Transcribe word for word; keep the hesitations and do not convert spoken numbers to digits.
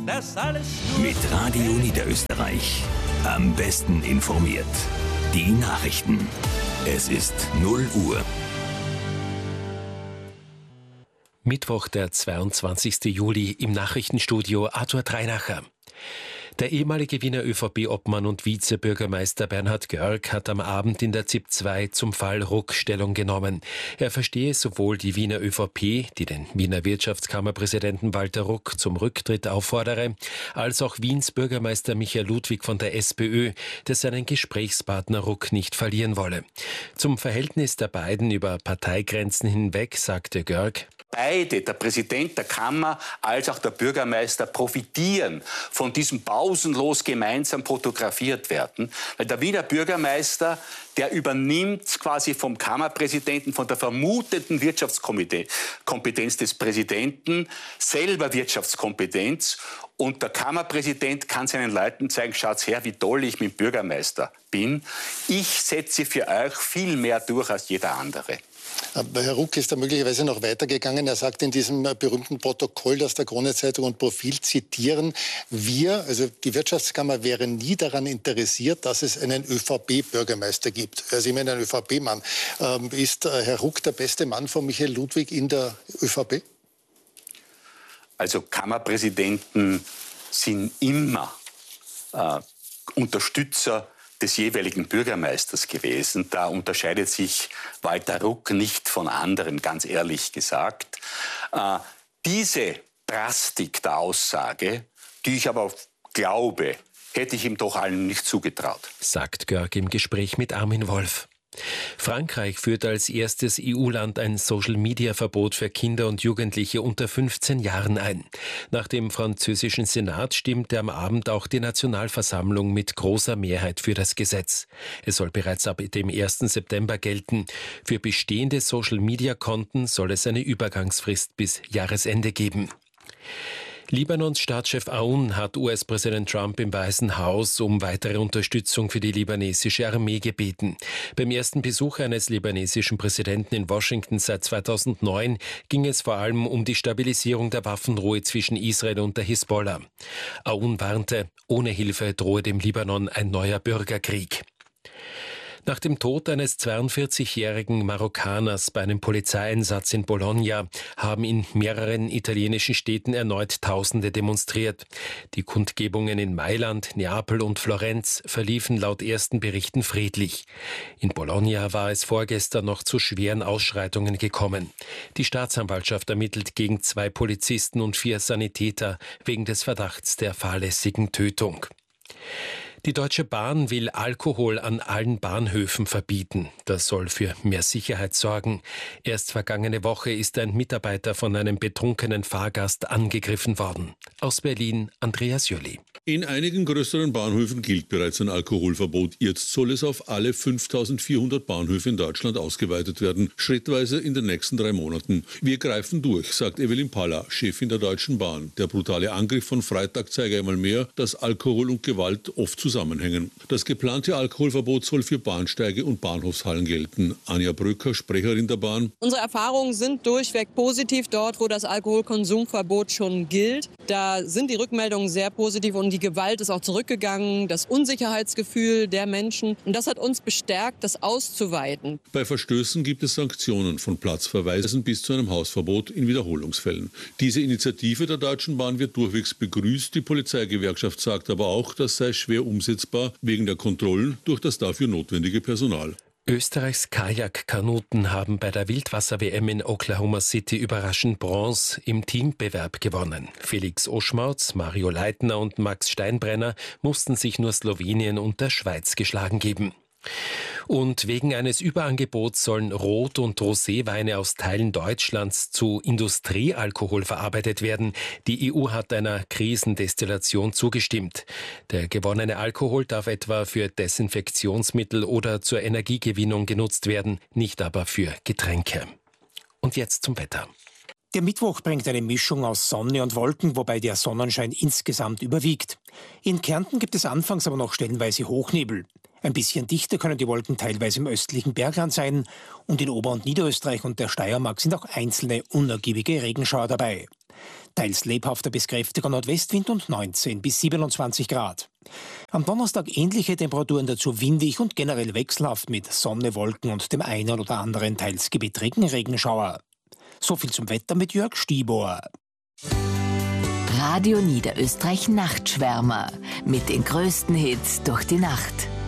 das alles nur... Mit Radio Niederösterreich. Am besten informiert. Die Nachrichten. Es ist null Uhr. Mittwoch, der zweiundzwanzigsten Juli, im Nachrichtenstudio Arthur Dreinacher. Der ehemalige Wiener ÖVP-Obmann und Vizebürgermeister Bernhard Görg hat am Abend in der Z I P zwei zum Fall Ruck Stellung genommen. Er verstehe sowohl die Wiener ÖVP, die den Wiener Wirtschaftskammerpräsidenten Walter Ruck zum Rücktritt auffordere, als auch Wiens Bürgermeister Michael Ludwig von der SPÖ, der seinen Gesprächspartner Ruck nicht verlieren wolle. Zum Verhältnis der beiden über Parteigrenzen hinweg sagte Görg: Beide, der Präsident der Kammer als auch der Bürgermeister, profitieren von diesem pausenlos gemeinsam fotografiert werden. Weil der Wiener Bürgermeister, der übernimmt quasi vom Kammerpräsidenten, von der vermuteten Wirtschaftskompetenz des Präsidenten, selber Wirtschaftskompetenz. Und der Kammerpräsident kann seinen Leuten zeigen, schaut her, wie toll ich mit dem Bürgermeister bin. Ich setze für euch viel mehr durch als jeder andere. Aber Herr Ruck ist da möglicherweise noch weitergegangen. Er sagt in diesem berühmten Protokoll, das der Krone-Zeitung und Profil zitieren, wir, also die Wirtschaftskammer, wäre nie daran interessiert, dass es einen ÖVP-Bürgermeister gibt. Er ist immerhin ein ÖVP-Mann. Ähm, ist äh, Herr Ruck der beste Mann von Michael Ludwig in der ÖVP? Also Kammerpräsidenten sind immer äh, Unterstützer des jeweiligen Bürgermeisters gewesen. Da unterscheidet sich Walter Ruck nicht von anderen, ganz ehrlich gesagt. Äh, diese Drastik der Aussage, die ich aber glaube, hätte ich ihm doch allen nicht zugetraut. Sagt Görg im Gespräch mit Armin Wolf. Frankreich führt als erstes E U-Land ein Social-Media-Verbot für Kinder und Jugendliche unter fünfzehn Jahren ein. Nach dem französischen Senat stimmte am Abend auch die Nationalversammlung mit großer Mehrheit für das Gesetz. Es soll bereits ab dem ersten September gelten. Für bestehende Social-Media-Konten soll es eine Übergangsfrist bis Jahresende geben. Libanons Staatschef Aoun hat U S-Präsident Trump im Weißen Haus um weitere Unterstützung für die libanesische Armee gebeten. Beim ersten Besuch eines libanesischen Präsidenten in Washington seit zweitausendneun ging es vor allem um die Stabilisierung der Waffenruhe zwischen Israel und der Hisbollah. Aoun warnte, ohne Hilfe drohe dem Libanon ein neuer Bürgerkrieg. Nach dem Tod eines zweiundvierzigjährigen Marokkaners bei einem Polizeieinsatz in Bologna haben in mehreren italienischen Städten erneut Tausende demonstriert. Die Kundgebungen in Mailand, Neapel und Florenz verliefen laut ersten Berichten friedlich. In Bologna war es vorgestern noch zu schweren Ausschreitungen gekommen. Die Staatsanwaltschaft ermittelt gegen zwei Polizisten und vier Sanitäter wegen des Verdachts der fahrlässigen Tötung. Die Deutsche Bahn will Alkohol an allen Bahnhöfen verbieten. Das soll für mehr Sicherheit sorgen. Erst vergangene Woche ist ein Mitarbeiter von einem betrunkenen Fahrgast angegriffen worden. Aus Berlin, Andreas Jolli. In einigen größeren Bahnhöfen gilt bereits ein Alkoholverbot. Jetzt soll es auf alle fünftausendvierhundert Bahnhöfe in Deutschland ausgeweitet werden, schrittweise in den nächsten drei Monaten. Wir greifen durch, sagt Evelyn Paller, Chefin der Deutschen Bahn. Der brutale Angriff von Freitag zeige einmal mehr, dass Alkohol und Gewalt oft zusammenhängen. Das geplante Alkoholverbot soll für Bahnsteige und Bahnhofshallen gelten. Anja Bröcker, Sprecherin der Bahn. Unsere Erfahrungen sind durchweg positiv dort, wo das Alkoholkonsumverbot schon gilt. Da sind die Rückmeldungen sehr positiv und die Gewalt ist auch zurückgegangen, das Unsicherheitsgefühl der Menschen. Und das hat uns bestärkt, das auszuweiten. Bei Verstößen gibt es Sanktionen von Platzverweisen bis zu einem Hausverbot in Wiederholungsfällen. Diese Initiative der Deutschen Bahn wird durchwegs begrüßt. Die Polizeigewerkschaft sagt aber auch, das sei schwer umsetzbar wegen der Kontrollen durch das dafür notwendige Personal. Österreichs Kajak-Kanuten haben bei der Wildwasser-W M in Oklahoma City überraschend Bronze im Teambewerb gewonnen. Felix Oschmautz, Mario Leitner und Max Steinbrenner mussten sich nur Slowenien und der Schweiz geschlagen geben. Und wegen eines Überangebots sollen Rot- und Roséweine aus Teilen Deutschlands zu Industriealkohol verarbeitet werden. Die E U hat einer Krisendestillation zugestimmt. Der gewonnene Alkohol darf etwa für Desinfektionsmittel oder zur Energiegewinnung genutzt werden, nicht aber für Getränke. Und jetzt zum Wetter. Der Mittwoch bringt eine Mischung aus Sonne und Wolken, wobei der Sonnenschein insgesamt überwiegt. In Kärnten gibt es anfangs aber noch stellenweise Hochnebel. Ein bisschen dichter können die Wolken teilweise im östlichen Bergland sein und in Ober- und Niederösterreich und der Steiermark sind auch einzelne unergiebige Regenschauer dabei. Teils lebhafter bis kräftiger Nordwestwind und neunzehn bis siebenundzwanzig Grad. Am Donnerstag ähnliche Temperaturen, dazu windig und generell wechselhaft mit Sonne, Wolken und dem einen oder anderen teils gewittrigen Regenschauer. So viel zum Wetter mit Jörg Stibor. Radio Niederösterreich Nachtschwärmer mit den größten Hits durch die Nacht.